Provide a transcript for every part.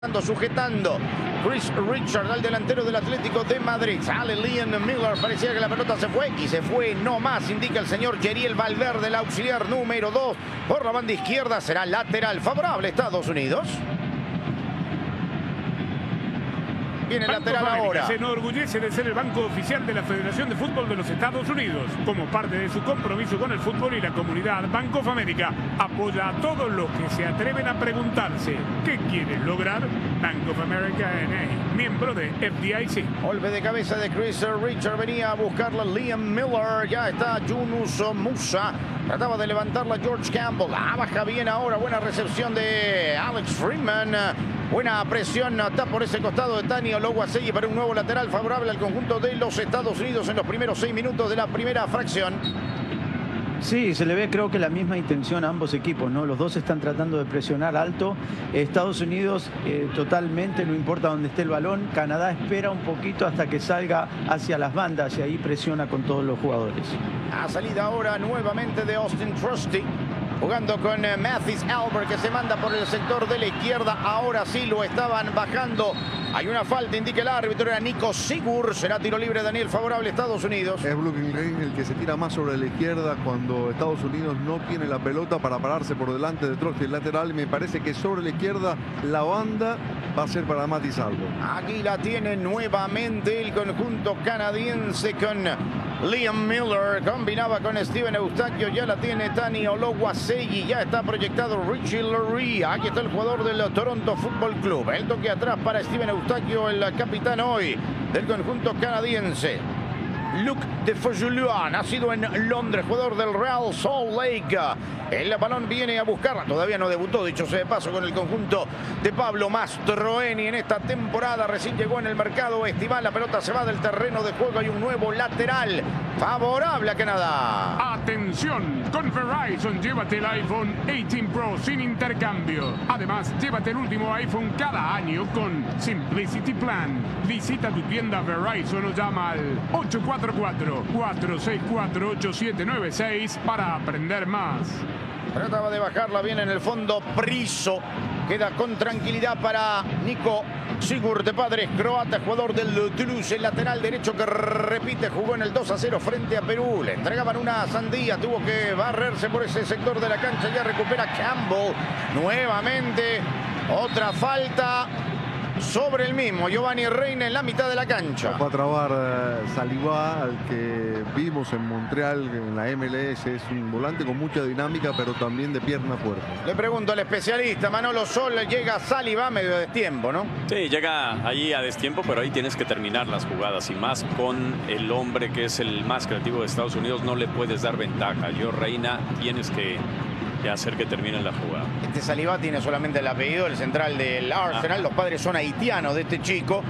Sujetando Chris Richard al delantero del Atlético de Madrid. Sale Liam Miller, parecía que la pelota se fue y se fue no más, indica el señor Yeriel Valverde, el auxiliar número 2 por la banda izquierda. Será lateral favorable Estados Unidos. Viene el lateral ahora. Se enorgullece de ser el banco oficial de la Federación de Fútbol de los Estados Unidos. Como parte de su compromiso con el fútbol y la comunidad, Bank of America apoya a todos los que se atreven a preguntarse ¿qué quieren lograr? Bank of America N.A., miembro de FDIC. Golpe de cabeza de Chris Richard, venía a buscarla Liam Miller, ya está Yunus Musa, trataba de levantarla George Campbell, baja bien ahora, buena recepción de Alex Freeman. Buena presión está por ese costado de Tani Ologuasegui para un nuevo lateral favorable al conjunto de los Estados Unidos en los primeros 6 minutos de la primera fracción. Sí, se le ve creo que la misma intención a ambos equipos, ¿no? Los dos están tratando de presionar alto. Estados Unidos totalmente, no importa dónde esté el balón. Canadá espera un poquito hasta que salga hacia las bandas y ahí presiona con todos los jugadores. A salida ahora nuevamente de Austin Trusty. Jugando con Mathis Albert, que se manda por el sector de la izquierda. Ahora sí lo estaban bajando. Hay una falta, indica el árbitro. Era Nico Sigur. Será tiro libre, Daniel, favorable a Estados Unidos. Es Brooklyn Green el que se tira más sobre la izquierda cuando Estados Unidos no tiene la pelota para pararse por delante de Trusty, el lateral. Me parece que sobre la izquierda la banda va a ser para Mathis Albert. Aquí la tiene nuevamente el conjunto canadiense con Liam Miller. Combinaba con Steven Eustaquio. Ya la tiene Tani Ologuasegui. Ya está proyectado Richie Lurie. Aquí está el jugador del Toronto Football Club. El toque atrás para Steven Eustaquio, el capitán hoy del conjunto canadiense. Luc de Faujulian, nacido en Londres, jugador del Real Salt Lake. El balón viene a buscarla. Todavía no debutó, dicho sea de paso, con el conjunto de Pablo Mastroeni en esta temporada. Recién llegó en el mercado estival. La pelota se va del terreno de juego. Hay un nuevo lateral favorable a Canadá. Atención, con Verizon llévate el iPhone 18 Pro sin intercambio. Además, llévate el último iPhone cada año con Simplicity Plan. Visita tu tienda Verizon o llama al 844-464-8796 para aprender más. Trataba de bajarla bien en el fondo Priso. Queda con tranquilidad para Nico Sigur, de padres croatas, jugador del Toulouse, el lateral derecho que repite, jugó en el 2-0 frente a Perú. Le entregaban una sandía, tuvo que barrerse por ese sector de la cancha. Ya recupera Campbell. Nuevamente otra falta sobre el mismo Giovanni Reina en la mitad de la cancha. Va a trabar Saliba, al que vimos en Montreal en la MLS. Es un volante con mucha dinámica, pero también de pierna fuerte. Le pregunto al especialista Manolo Sol. Llega Saliba medio de tiempo, ¿no? Sí, llega allí a destiempo, pero ahí tienes que terminar las jugadas, y más con el hombre que es el más creativo de Estados Unidos. No le puedes dar ventaja. Yo, Reina, tienes que hacer que termine la jugada. Este Saliba tiene solamente el apellido, el central del Arsenal. Los padres son haitianos de este chico.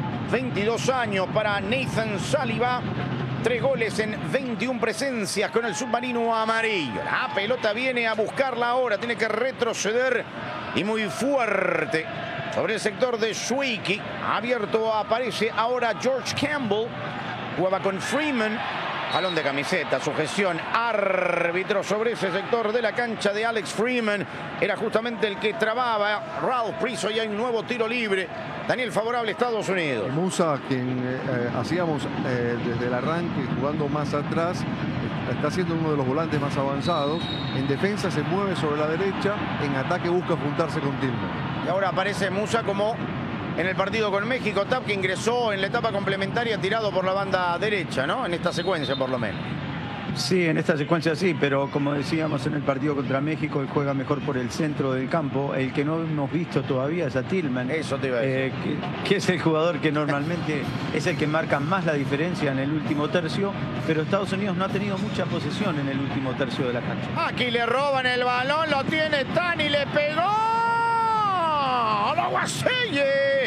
22 años para Nathan Saliba. 3 goles en 21 presencias con el submarino amarillo. La pelota viene a buscarla ahora. Tiene que retroceder y muy fuerte sobre el sector de Schweiki. Abierto aparece ahora George Campbell. Jugaba con Freeman. Jalón de camiseta, sujeción, árbitro sobre ese sector de la cancha de Alex Freeman. Era justamente el que trababa Ralph Priso, y hay un nuevo tiro libre. Daniel, favorable Estados Unidos. Musa, quien hacíamos desde el arranque, jugando más atrás, está siendo uno de los volantes más avanzados. En defensa se mueve sobre la derecha, en ataque busca juntarse con Tillman. Y ahora aparece Musa como en el partido con México. Tap, que ingresó en la etapa complementaria tirado por la banda derecha, ¿no? En esta secuencia, por lo menos. Sí, en esta secuencia sí, pero como decíamos en el partido contra México, él juega mejor por el centro del campo. El que no hemos visto todavía es a Tillman. Eso te iba a decir. Que es el jugador que normalmente es el que marca más la diferencia en el último tercio, pero Estados Unidos no ha tenido mucha posesión en el último tercio de la cancha. Aquí le roban el balón, lo tiene Tani, le pegó. ¡Ologuasegui!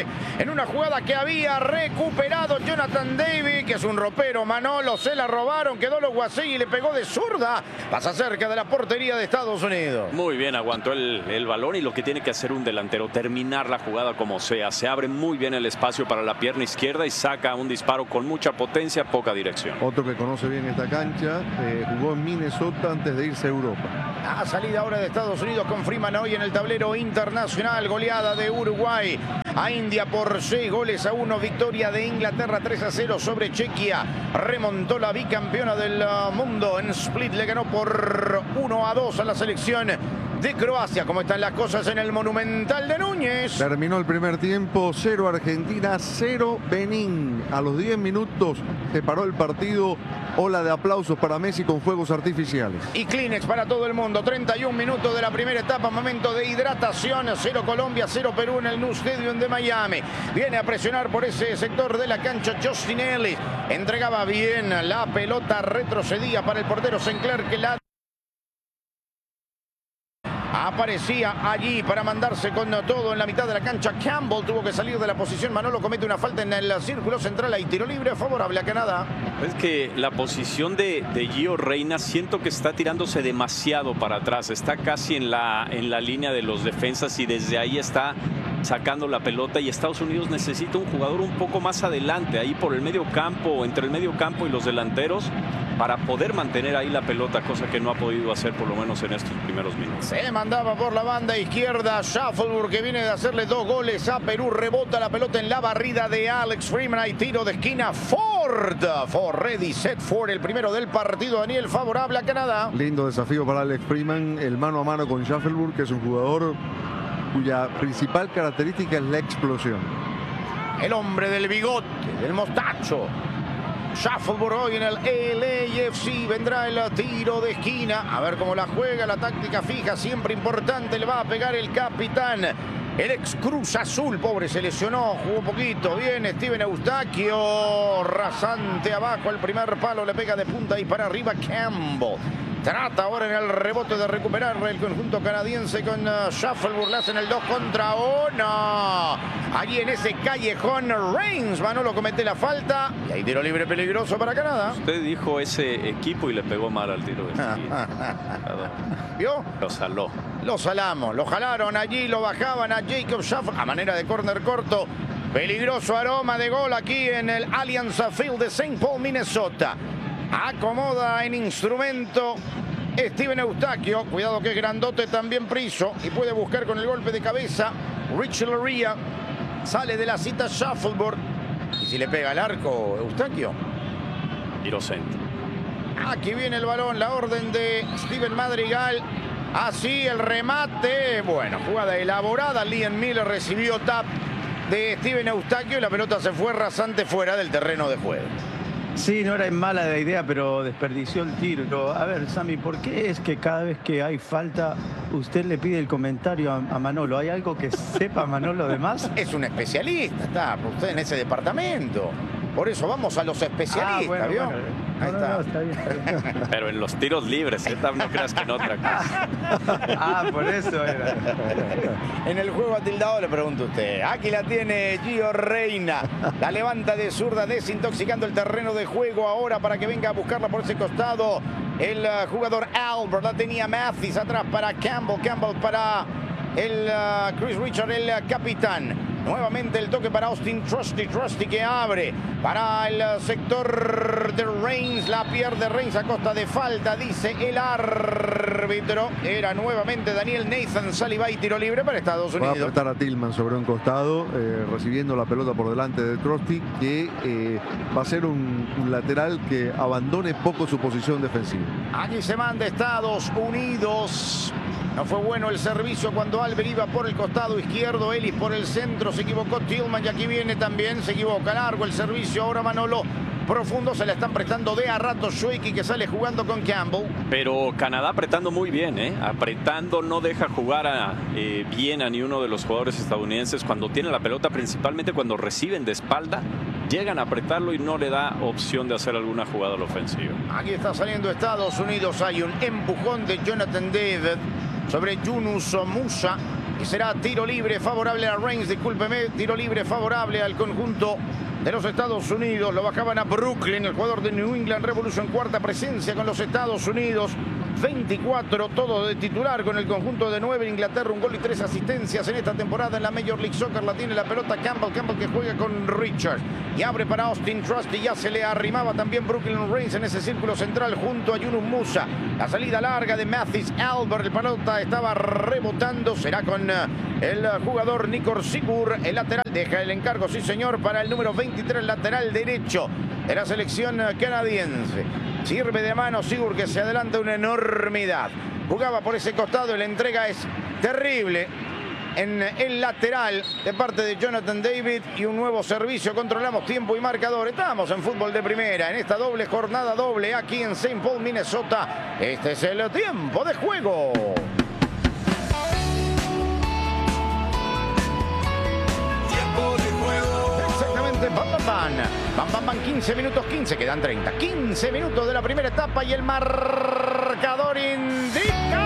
Uruguay en una jugada que había recuperado Jonathan David, que es un ropero. Manolo, se la robaron, quedó Ologuacegui y le pegó de zurda. Pasa cerca de la portería de Estados Unidos. Muy bien, aguantó el balón y lo que tiene que hacer un delantero, terminar la jugada como sea. Se abre muy bien el espacio para la pierna izquierda y saca un disparo con mucha potencia, poca dirección. Otro que conoce bien esta cancha, jugó en Minnesota antes de irse a Europa. A salida ahora de Estados Unidos con Freeman hoy en el tablero internacional. Goleada de Uruguay a India por 6-1. Victoria de Inglaterra 3-0 sobre Chequia. Remontó la bicampeona del mundo en Split. Le ganó por 1-2 a la selección de Croacia. ¿Cómo están las cosas en el Monumental de Núñez? Terminó el primer tiempo, 0 Argentina, 0 Benín. A los 10 minutos se paró el partido. Ola de aplausos para Messi con fuegos artificiales. Y Kleenex para todo el mundo. 31 minutos de la primera etapa, momento de hidratación. 0 Colombia, 0 Perú en el Nou Stadium de Miami. Viene a presionar por ese sector de la cancha Justin Ellis. Entregaba bien la pelota, retrocedía para el portero Sinclair, que la aparecía allí para mandarse con todo en la mitad de la cancha. Campbell tuvo que salir de la posición. Manolo comete una falta en el círculo central. Hay tiro libre favorable a Canadá. Es que la posición de Gio Reyna siento que está tirándose demasiado para atrás. Está casi en la línea de los defensas y desde ahí está sacando la pelota, y Estados Unidos necesita un jugador un poco más adelante, ahí por el medio campo, entre el medio campo y los delanteros, para poder mantener ahí la pelota, cosa que no ha podido hacer por lo menos en estos primeros minutos. Se mandaba por la banda izquierda Shuffleboard, que viene de hacerle 2 goles a Perú. Rebota la pelota en la barrida de Alex Freeman. Hay tiro de esquina. Ford ready, set Ford, el primero del partido. Daniel, favorable a Canadá. Lindo desafío para Alex Freeman, el mano a mano con Shuffleboard, que es un jugador cuya principal característica es la explosión. El hombre del bigote, del mostacho. Shuffleboard hoy en el LAFC. Vendrá el tiro de esquina. A ver cómo la juega, la táctica fija, siempre importante. Le va a pegar el capitán, el ex Cruz Azul. Pobre, se lesionó, jugó poquito. Bien, Steven Eustaquio. Rasante abajo, el primer palo. Le pega de punta y para arriba Campbell. Trata ahora en el rebote de recuperar el conjunto canadiense con Shuffleboard. Le hacen el 2 contra 1. Allí en ese callejón Reigns, Manolo comete la falta. Y hay tiro libre peligroso para Canadá. Usted dijo ese equipo y le pegó mal al tiro de esquina. ¿Vio? Lo saló. Lo salamos, lo jalaron allí, lo bajaban a Jacob Shuffleboard a manera de córner corto. Peligroso aroma de gol aquí en el Allianz Field de St. Paul, Minnesota. Acomoda en instrumento Steven Eustaquio. Cuidado que es grandote también Priso. Y puede buscar con el golpe de cabeza Richie Laryea. Sale de la cita Shuffleboard. Y si le pega al arco Eustaquio. Tiro centro. Aquí viene el balón. La orden de Steven Madrigal. Así el remate. Bueno, jugada elaborada. Liam Miller recibió tap de Steven Eustaquio. Y la pelota se fue rasante fuera del terreno de juego. Sí, no era mala la idea, pero desperdició el tiro. A ver, Sammy, ¿por qué es que cada vez que hay falta usted le pide el comentario a Manolo? ¿Hay algo que sepa Manolo de más? Es un especialista, está usted en ese departamento. Por eso vamos a los especialistas, bueno, ¿vio? Bueno. Ahí está. No, está bien. Pero en los tiros libres, no creas que en otra cosa. Por eso era. En el juego atildado le pregunto a usted. Aquí la tiene Gio Reyna. La levanta de zurda, desintoxicando el terreno de juego ahora para que venga a buscarla por ese costado. El jugador Albert, la tenía Mathis atrás para Campbell. Campbell para el Chris Richard, el capitán. Nuevamente el toque para Austin Trusty. Trusty que abre para el sector de Reigns. La pierde Reigns a costa de falta, dice el árbitro. Era nuevamente Daniel Nathan Saliba y tiro libre para Estados Unidos. Va a apretar a Tillman sobre un costado, recibiendo la pelota por delante de Trusty, que va a ser un lateral que abandone poco su posición defensiva. Aquí se manda Estados Unidos. No fue bueno el servicio cuando Albert iba por el costado izquierdo, Ellis por el centro, se equivocó Tillman y aquí viene también, se equivoca, largo el servicio, ahora Manolo profundo, se le están prestando de a rato Schweiki, que sale jugando con Campbell. Pero Canadá apretando muy bien, apretando, no deja jugar bien a ni uno de los jugadores estadounidenses cuando tiene la pelota, principalmente cuando reciben de espalda, llegan a apretarlo y no le da opción de hacer alguna jugada a la ofensiva. Aquí está saliendo Estados Unidos, hay un empujón de Jonathan David sobre Yunus Musa. Y será tiro libre favorable a Reigns, discúlpeme, tiro libre favorable al conjunto de los Estados Unidos. Lo bajaban a Brooklyn, el jugador de New England Revolution, cuarta presencia con los Estados Unidos. 24, todo de titular con el conjunto de Nueva Inglaterra, un gol y 3 asistencias en esta temporada en la Major League Soccer. La tiene la pelota Campbell que juega con Richards y abre para Austin Trusty. Ya se le arrimaba también Brooklyn Reigns en ese círculo central junto a Yunus Musa. La salida larga de Mathis Albert, el pelota estaba rebotando, será con el jugador Nikor Sigur, el lateral. Deja el encargo, sí señor, para el número 23, lateral derecho de la selección canadiense. Sirve de mano Sigur, que se adelanta una enormidad. Jugaba por ese costado y la entrega es terrible en el lateral de parte de Jonathan David y un nuevo servicio. Controlamos tiempo y marcador. Estamos en fútbol de primera en esta doble jornada doble aquí en St. Paul, Minnesota. Este es el tiempo de juego. Tiempo de juego. Exactamente, Bam, 15 minutos 15, quedan 30. 15 minutos de la primera etapa y el marcador indica.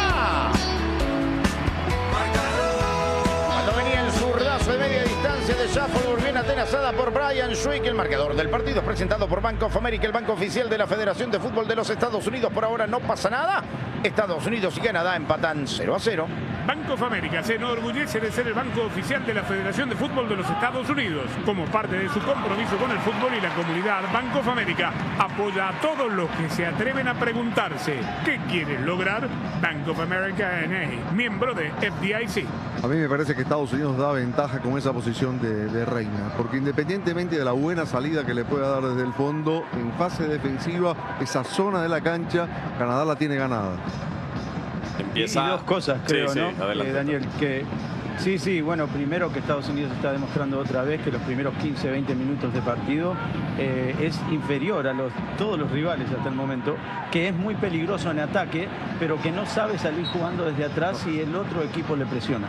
Cuando venía el zurdazo de media distancia de Shuffleboard, bien atenazada por Brian Schwick. El marcador del partido es presentado por Bank of America, el banco oficial de la Federación de Fútbol de los Estados Unidos. Por ahora no pasa nada. Estados Unidos y Canadá empatan 0-0. Bank of America se enorgullece de ser el banco oficial de la Federación de Fútbol de los Estados Unidos. Como parte de su compromiso con el fútbol y la comunidad, Bank of America apoya a todos los que se atreven a preguntarse ¿qué quieren lograr? Bank of America N.A., miembro de FDIC. A mí me parece que Estados Unidos da ventaja con esa posición de Reina, porque independientemente de la buena salida que le pueda dar desde el fondo, en fase defensiva, esa zona de la cancha, Canadá la tiene ganada. Empieza... Y dos cosas, creo, sí, ¿no? Adelante, Daniel, que sí, bueno, primero que Estados Unidos está demostrando otra vez que los primeros 15, 20 minutos de partido es inferior a todos los rivales hasta el momento, que es muy peligroso en ataque, pero que no sabe salir jugando desde atrás y el otro equipo le presiona.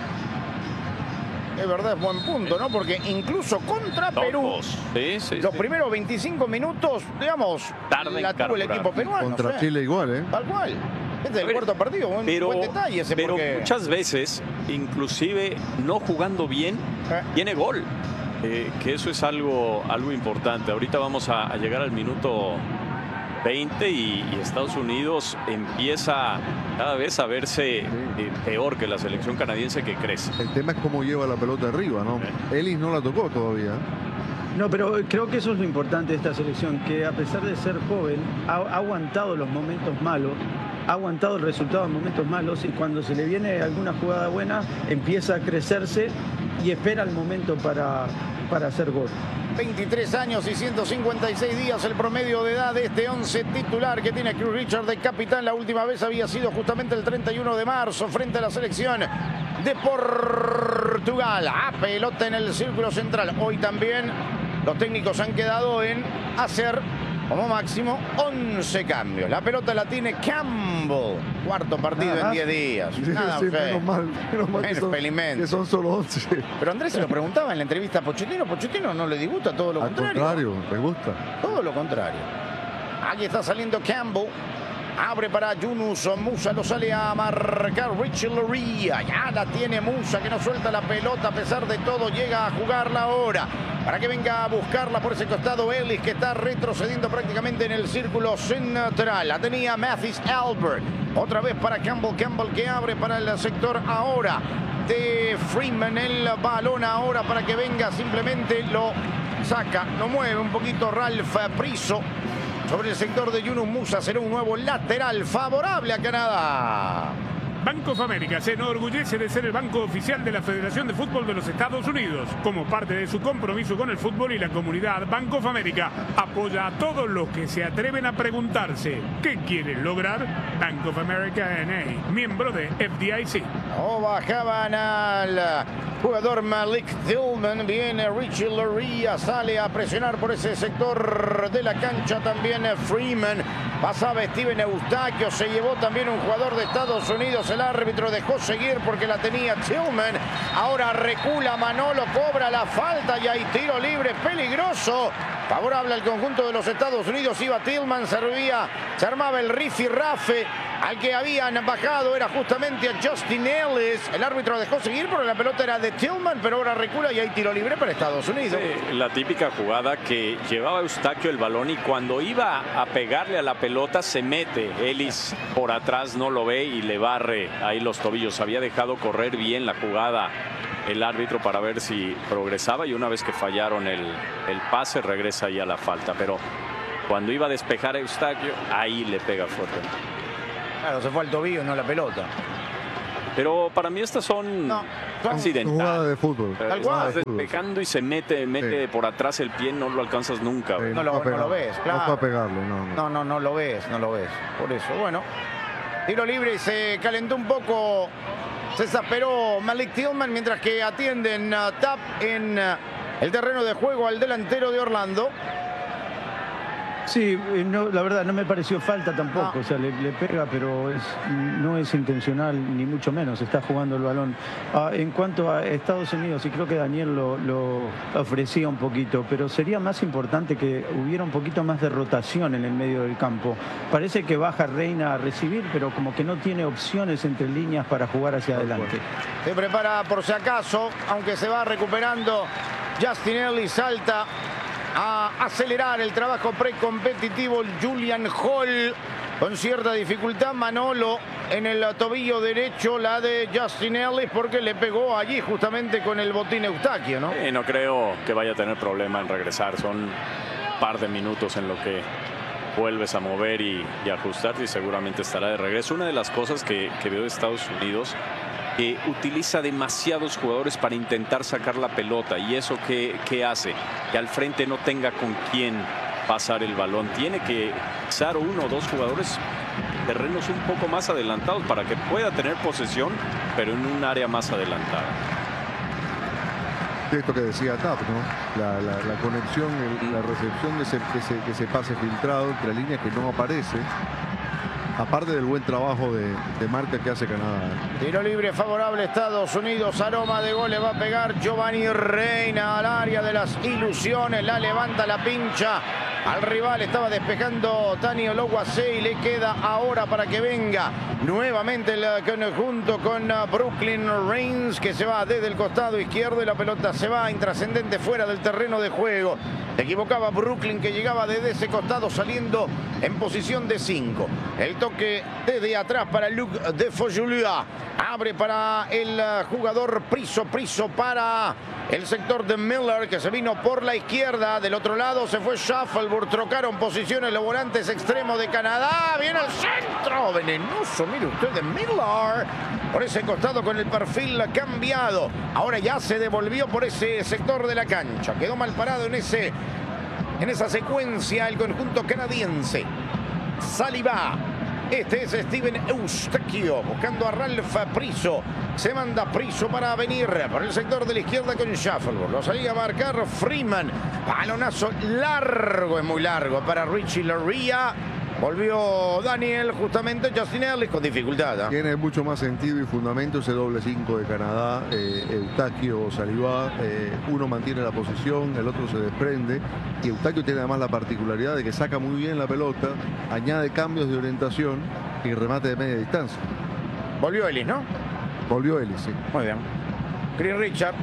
Es verdad, es buen punto, ¿no? Porque incluso contra Perú, los primeros 25 minutos, digamos, la tuvo el equipo peruano. Contra Chile igual, ¿eh? Tal cual. Este es el cuarto partido, buen detalle ese. Pero porque... muchas veces, inclusive no jugando bien, tiene gol. Que eso es algo importante. Ahorita vamos a llegar al minuto 20 y Estados Unidos empieza cada vez a verse peor que la selección canadiense, que crece. El tema es cómo lleva la pelota arriba, ¿no? Ellis no la tocó todavía. No, pero creo que eso es lo importante de esta selección, que a pesar de ser joven, ha aguantado los momentos malos, ha aguantado el resultado en momentos malos, y cuando se le viene alguna jugada buena, empieza a crecerse y espera el momento para hacer gol. 23 años y 156 días el promedio de edad de este 11 titular que tiene Chris Richards de capitán. La última vez había sido justamente el 31 de marzo frente a la selección de Portugal. Pelota en el círculo central. Hoy también los técnicos han quedado en hacer como máximo 11 cambios. La pelota la tiene Campbell. Cuarto partido en 10 días. Nada, sí, menos mal que son solo 11. Pero Andrés se lo preguntaba en la entrevista a Pochettino. Pochettino no le disgusta, todo lo contrario. Al contrario, le gusta. Todo lo contrario. Aquí está saliendo Campbell. Abre para Yunus Musa, lo sale a marcar Richie Loria. Ya la tiene Musa, que no suelta la pelota a pesar de todo. Llega a jugarla ahora para que venga a buscarla por ese costado Ellis, que está retrocediendo prácticamente en el círculo central. La tenía Mathis Albert. Otra vez para Campbell que abre para el sector ahora de Freeman. El balón ahora para que venga, simplemente lo saca, lo mueve un poquito Ralph Priso. Sobre el sector de Yunus Musa será un nuevo lateral favorable a Canadá. Bank of America se enorgullece de ser el banco oficial de la Federación de Fútbol de los Estados Unidos. Como parte de su compromiso con el fútbol y la comunidad, Bank of America apoya a todos los que se atreven a preguntarse ¿qué quieren lograr? Bank of America N.A., miembro de FDIC. Bajaban al jugador Malik Tillman. Viene Richie Loria, sale a presionar por ese sector de la cancha también Freeman. Pasaba Steven Eustaquio, se llevó también un jugador de Estados Unidos. El árbitro dejó seguir porque la tenía Tillman. Ahora recula Manolo, cobra la falta y hay tiro libre peligroso. Favorable al conjunto de los Estados Unidos. Iba Tillman, se armaba el rifirrafe. Al que habían bajado era justamente a Justin Ellis. El árbitro dejó seguir porque la pelota era de Tillman, pero ahora recula y hay tiro libre para Estados Unidos. Sí, la típica jugada que llevaba Eustaquio el balón y cuando iba a pegarle a la pelota se mete. Ellis por atrás no lo ve y le barre ahí los tobillos. Había dejado correr bien la jugada el árbitro para ver si progresaba y una vez que fallaron el pase regresa ya la falta. Pero cuando iba a despejar a Eustaquio, ahí le pega fuerte. Claro, se fue al tobillo, no la pelota. Pero para mí estas son accidentales. Jugada de fútbol. Tal cual. Estás despejando y se mete Sí. por atrás el pie, no lo alcanzas nunca. Sí, No lo pegarlo. ves, claro. No fue a pegarlo, no. No lo ves. Por eso, bueno. Tiro libre y se calentó un poco. Se exasperó Malik Tillman mientras que atienden a Tap en el terreno de juego al delantero de Orlando. Sí, no, la verdad no me pareció falta tampoco, No. o sea, le pega, pero no es intencional, ni mucho menos, está jugando el balón. En cuanto a Estados Unidos, y creo que Daniel lo ofrecía un poquito, pero sería más importante que hubiera un poquito más de rotación en el medio del campo. Parece que baja Reina a recibir, pero como que no tiene opciones entre líneas para jugar hacia adelante. Se prepara por si acaso, aunque se va recuperando. Justin Ellis salta a acelerar el trabajo precompetitivo. Julian Hall con cierta dificultad. Manolo en el tobillo derecho, la de Justin Ellis, porque le pegó allí justamente con el botín Eustaquio, ¿no? No creo que vaya a tener problema en regresar. Son un par de minutos en lo que vuelves a mover y ajustarte y seguramente estará de regreso. Una de las cosas que veo de Estados Unidos, que utiliza demasiados jugadores para intentar sacar la pelota. ¿Y eso qué hace? Que al frente no tenga con quién pasar el balón. Tiene que usar uno o dos jugadores terrenos un poco más adelantados para que pueda tener posesión, pero en un área más adelantada. Esto que decía Tap, ¿no? La conexión, la recepción de ese pase filtrado entre líneas que no aparece. Aparte del buen trabajo de marca que hace Canadá. Tiro libre favorable Estados Unidos. Aroma de gol le va a pegar Giovanni Reina al área de las ilusiones. La levanta, la pincha al rival. Estaba despejando Tani Ologuase y le queda ahora para que venga nuevamente el conjunto con Brooklyn Reigns, que se va desde el costado izquierdo y la pelota se va intrascendente fuera del terreno de juego. Se equivocaba Brooklyn, que llegaba desde ese costado saliendo en posición de 5. El toque desde atrás para Luc de Fojulia. Abre para el jugador Priso para el sector de Miller, que se vino por la izquierda. Del otro lado se fue Shuffleboard. Trocaron posiciones los volantes extremos de Canadá. Viene al centro. Venenoso, mire usted, de Miller. Por ese costado con el perfil cambiado. Ahora ya se devolvió por ese sector de la cancha. Quedó mal parado en esa secuencia el conjunto canadiense. Saliba. Este es Steven Eustaquio buscando a Ralph Priso. Se manda Priso para venir por el sector de la izquierda con Shuffleboard. Lo salía a marcar Freeman. Balonazo largo, es muy largo para Richie Laryea. Volvió Daniel, justamente Justin Ellis con dificultad. Tiene mucho más sentido y fundamento ese doble 5 de Canadá. Eustaquio, Saliba, uno mantiene la posición, el otro se desprende. Y Eustaquio tiene además la particularidad de que saca muy bien la pelota, añade cambios de orientación y remate de media distancia. Volvió Ellis, ¿no? Volvió Ellis, sí. Muy bien. Chris Richard.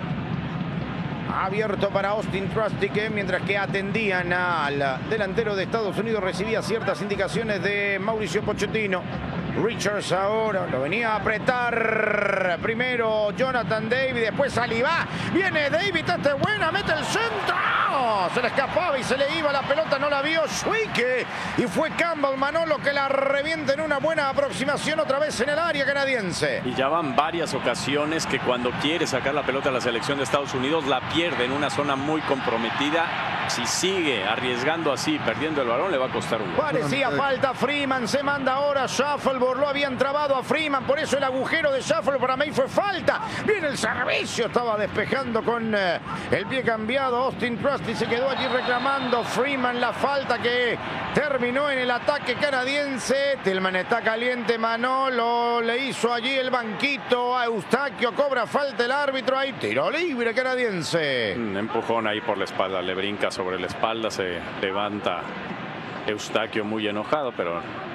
Abierto para Austin Trusty, mientras que atendían al delantero de Estados Unidos, recibía ciertas indicaciones de Mauricio Pochettino. Richards ahora lo venía a apretar. Primero Jonathan David, después Saliba. Viene David, esta es buena, mete el centro. Se le escapaba y se le iba la pelota, no la vio Schwicke. Y fue Campbell Manolo que la revienta en una buena aproximación otra vez en el área canadiense. Y ya van varias ocasiones que cuando quiere sacar la pelota a la selección de Estados Unidos la pierde en una zona muy comprometida. Si sigue arriesgando así, perdiendo el balón, le va a costar un gol. Parecía falta. Freeman se manda ahora. Shuffleboard lo habían trabado a Freeman, por eso el agujero de Shuffleboard para mí fue falta. Viene el servicio, estaba despejando con el pie cambiado. Austin Trusty se quedó allí reclamando. Freeman la falta que terminó en el ataque canadiense. Tillman está caliente. Manolo le hizo allí el banquito a Eustaquio. Cobra falta el árbitro. Ahí tiro libre canadiense. Un empujón ahí por la espalda, le brinca sobre la espalda, se levanta Eustaquio muy enojado, pero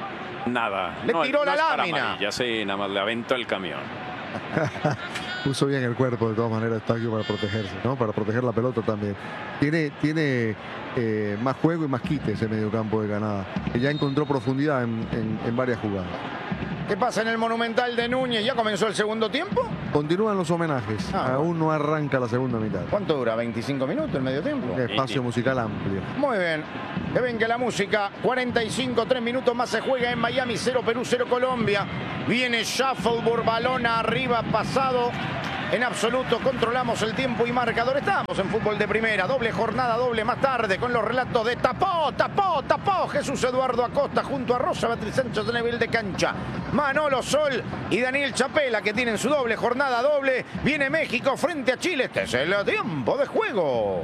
Nada. Le tiró la es para lámina. amarilla, sí, nada más le aventó el camión. Puso bien el cuerpo de todas maneras Eustaquio para protegerse, ¿no? Para proteger la pelota también. Tiene más juego y más quite ese mediocampo de Canadá. Que ya encontró profundidad en varias jugadas. ¿Qué pasa en el Monumental de Núñez? ¿Ya comenzó el segundo tiempo? Continúan los homenajes. Aún no arranca la segunda mitad. ¿Cuánto dura? ¿25 minutos el medio tiempo? Un espacio musical amplio. Muy bien. Que venga la música. 45, 3 minutos más se juega en Miami. 0 Perú, 0 Colombia. Viene Shuffleboard, balón arriba, pasado. En absoluto controlamos el tiempo y marcador. Estamos en fútbol de primera. Doble jornada, doble más tarde con los relatos de tapó Jesús Eduardo Acosta junto a Rosa Beatriz Sánchez de nivel de cancha. Manolo Sol y Daniel Chapela que tienen su doble jornada doble. Viene México frente a Chile. Este es el tiempo de juego.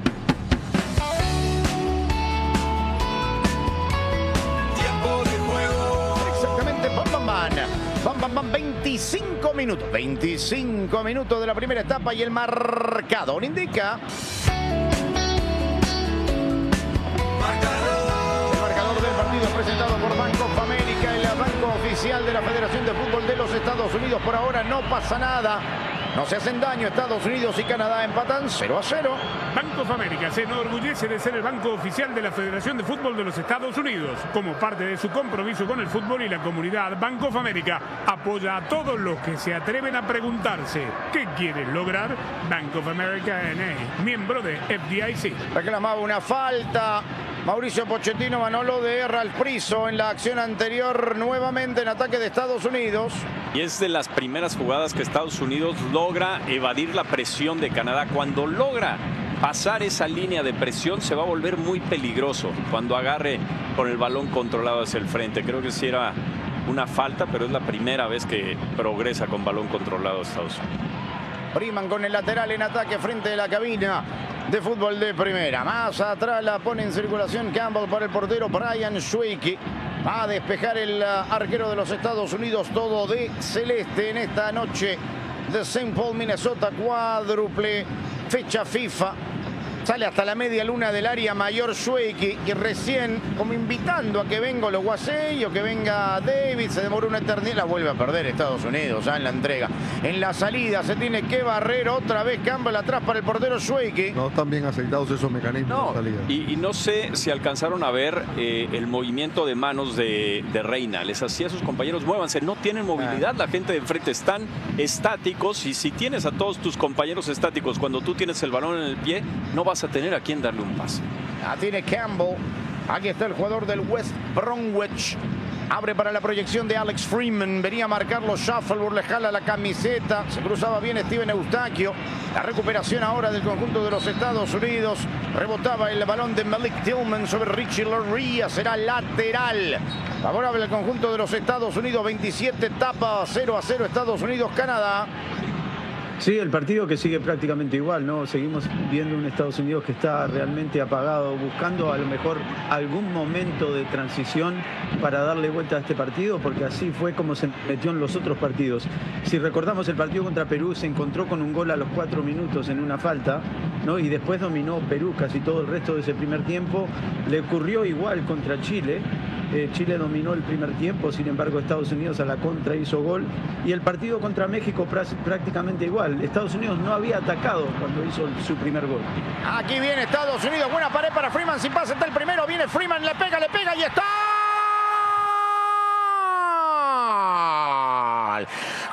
Tiempo de juego. Exactamente, Bam, 25 minutos. 25 minutos de la primera etapa y el marcador indica. El marcador del partido presentado por Bank of America, el banco oficial de la Federación de Fútbol de los Estados Unidos. Por ahora no pasa nada. No se hacen daño. Estados Unidos y Canadá empatan 0-0. Bank of America se enorgullece de ser el banco oficial de la Federación de Fútbol de los Estados Unidos. Como parte de su compromiso con el fútbol y la comunidad, Bank of America apoya a todos los que se atreven a preguntarse ¿qué quieren lograr? Bank of America N.A., miembro de FDIC. Reclamaba una falta Mauricio Pochettino, Manolo, de Ralph Priso en la acción anterior, nuevamente en ataque de Estados Unidos. Y es de las primeras jugadas que Estados Unidos logra evadir la presión de Canadá. Cuando logra pasar esa línea de presión se va a volver muy peligroso cuando agarre con el balón controlado hacia el frente. Creo que sí era una falta, pero es la primera vez que progresa con balón controlado Estados Unidos. Freeman con el lateral en ataque frente a la cabina de fútbol de primera. Más atrás la pone en circulación Campbell para el portero Brian Schweike. Va a despejar el arquero de los Estados Unidos, todo de celeste en esta noche de St. Paul, Minnesota, cuádruple fecha FIFA. Sale hasta la media luna del área mayor Schweike y recién como invitando a que venga Ologuasey o que venga David, se demoró una eternidad, la vuelve a perder Estados Unidos en la entrega. En la salida se tiene que barrer otra vez Campbell atrás para el portero Schweike. No están bien aceitados esos mecanismos de salida. Y no sé si alcanzaron a ver el movimiento de manos de Reina. Les hacía a sus compañeros, muévanse, no tienen movilidad, la gente de enfrente están estáticos y si tienes a todos tus compañeros estáticos cuando tú tienes el balón en el pie, no vas a tener a quien darle un pase. La tiene Campbell. Aquí está el jugador del West Bromwich. Abre para la proyección de Alex Freeman. Venía a marcarlo Shuffleboard, le jala la camiseta. Se cruzaba bien Steven Eustaquio. La recuperación ahora del conjunto de los Estados Unidos. Rebotaba el balón de Malik Tillman sobre Richie Loria. Será lateral. Favorable al conjunto de los Estados Unidos. 27 etapa 0-0 Estados Unidos-Canadá. Sí, el partido que sigue prácticamente igual, ¿no? Seguimos viendo un Estados Unidos que está realmente apagado, buscando a lo mejor algún momento de transición para darle vuelta a este partido, porque así fue como se metió en los otros partidos. Si recordamos el partido contra Perú, se encontró con un gol a los 4 minutos en una falta, ¿no? Y después dominó Perú casi todo el resto de ese primer tiempo. Le ocurrió igual contra Chile. Chile dominó el primer tiempo, sin embargo Estados Unidos a la contra hizo gol. Y el partido contra México prácticamente igual. Estados Unidos no había atacado cuando hizo su primer gol. Aquí viene Estados Unidos, buena pared para Freeman, sin pase está el primero, viene Freeman, le pega y está.